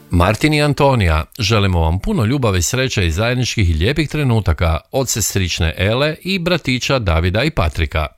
Martin i Antonija, želimo vam puno ljubavi, sreće i zajedničkih i lijepih trenutaka od sestrične Ele i bratića Davida i Patrika.